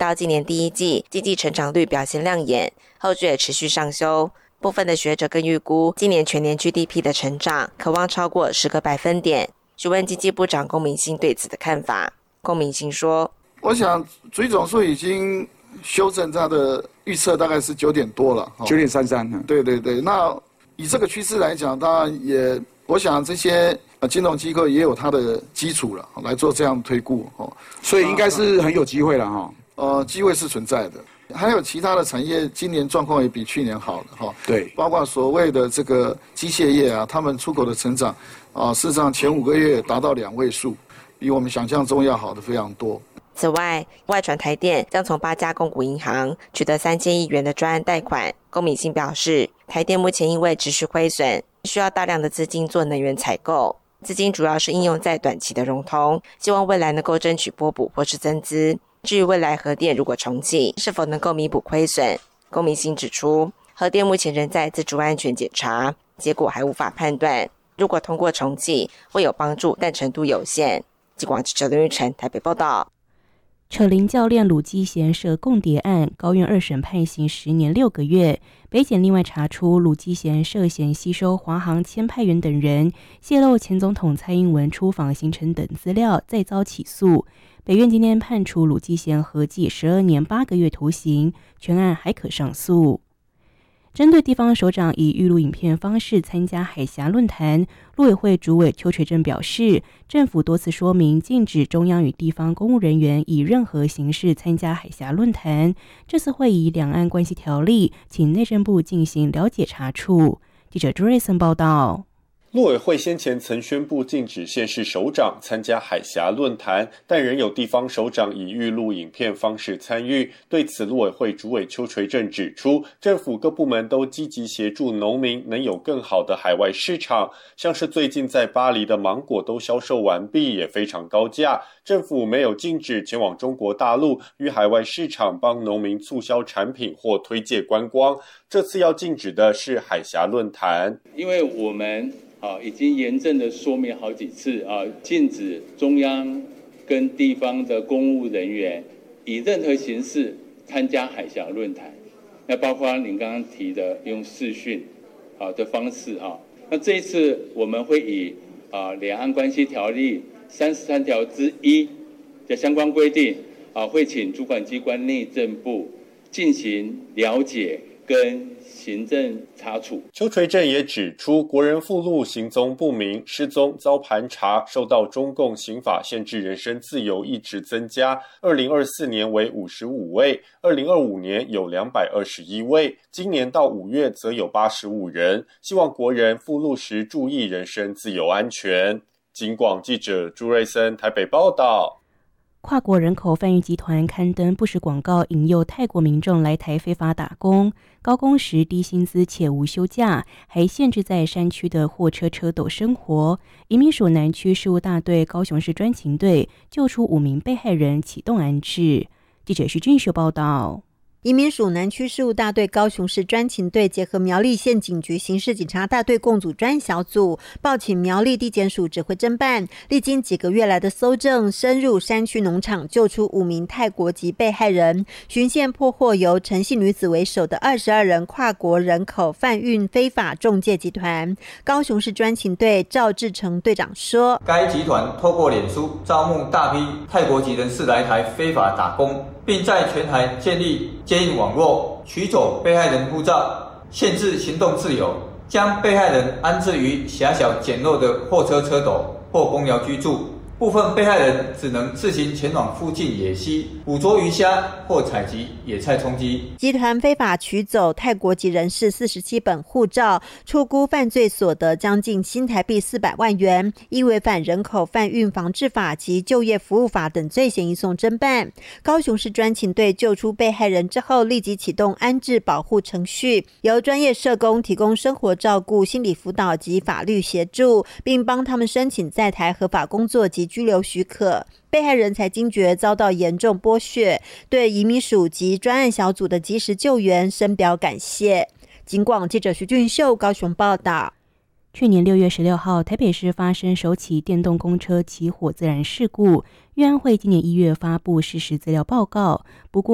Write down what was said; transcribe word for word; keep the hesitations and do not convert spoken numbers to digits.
到今年第一季经济成长率表现亮眼，后续也持续上修。部分的学者更预估今年全年 G D P 的成长可望超过十个百分点。询问经济部长龚明鑫对此的看法，龚明鑫说：“ 我想主计总数已经修正它的预测，大概是九点多了， 九点三三。 对对对，那以这个趋势来讲，当然也，我想这些金融机构也有它的基础了，来做这样推估哦， 所以应该是很有机会了哈。 呃，机会是存在的。还有其他的产业，今年状况也比去年好了哈。 对， 包括所谓的这个机械业啊，他们出口的成长啊，事实上前五个月达到两位数，比我们想象中要好的非常多。 此外，外传台电将从八家公股银行取得三千亿元的专案贷款。龚明鑫表示，台电目前因为持续亏损，需要大量的资金做能源采购，资金主要是应用在短期的融通，希望未来能够争取拨补或是增资。至于未来核电如果重启，是否能够弥补亏损，龚明鑫指出，核电目前仍在自主安全检查，结果还无法判断。如果通过重启，会有帮助，但程度有限。记广记者林玉成台北报道。 扯铃教练鲁基贤涉共谍案，高院二审判刑十年六个月。北检另外查出鲁基贤涉嫌吸收华航签派员等人泄露前总统蔡英文出访行程等资料，再遭起诉。北院今天判处鲁基贤合计十二年八个月徒刑，全案还可上诉。针对地方首长以预录影片方式参加海峡论坛，陆委会主委邱垂正表示，政府多次说明禁止中央与地方公务人员以任何形式参加海峡论坛，这次会以两岸关系条例请内政部进行了解查处。记者朱瑞森报道。 陆委会先前曾宣布禁止县市首长参加海峡论坛，但仍有地方首长以预录影片方式参与。对此，陆委会主委邱垂正指出，政府各部门都积极协助农民能有更好的海外市场，像是最近在巴黎的芒果都销售完毕，也非常高价。政府没有禁止前往中国大陆与海外市场帮农民促销产品或推介观光。这次要禁止的是海峡论坛， 因为我们啊，已经严正的说明好几次啊，禁止中央跟地方的公务人员以任何形式参加海峡论坛。那包括您刚刚提的用视讯啊的方式啊，那这一次我们会以啊两岸关系条例三十三条之一的相关规定啊，会请主管机关内政部进行了解跟行政查处。 邱垂正也指出，国人附录行踪不明、失踪遭盘查，受到中共刑法限制人身自由一直增加，二零二四年为五十五位，二零二五年有两百二十一位，今年到五月则有八十五人。希望国人附录时注意人身自由安全。警广记者朱瑞森台北报道。 跨国人口贩运集团刊登不实广告，引诱泰国民众来台非法打工，高工时、低薪资且无休假，还限制在山区的货车车斗生活。移民署南区事务大队高雄市专勤队救出五名被害人，启动安置。记者徐俊秀报道。 移民署南区事务大队高雄市专勤队结合苗栗县警局刑事警察大队共组专案小组，报请苗栗地检署指挥侦办，历经几个月来的搜证，深入山区农场，救出五名泰国籍被害人，循线破获由陈姓女子为首的二十二人跨国人口贩运非法仲介集团。高雄市专勤队赵志成队长说， 该集团透过脸书招募大批泰国籍人士来台非法打工，并在全台建立接应网络，取走被害人护照，限制行动自由，将被害人安置于狭小简陋的货车车斗或公寮居住。部分被害人只能自行前往附近野溪捕捉鱼虾或采集野菜充饥。 集团非法取走泰国籍人士四十七本护照，初估犯罪所得将近新台币四百万元，因违反人口贩运防治法及就业服务法等罪嫌移送侦办。高雄市专勤队救出被害人之后，立即启动安置保护程序，由专业社工提供生活照顾、心理辅导及法律协助，并帮他们申请在台合法工作及居留许可。被害人才惊觉遭到严重剥削，对移民署及专案小组的及时救援深表感谢。警广记者徐俊秀高雄报道。 去年六月十六号，台北市发生首起电动公车起火自燃事故，运安会今年一月发布事实资料报告，不过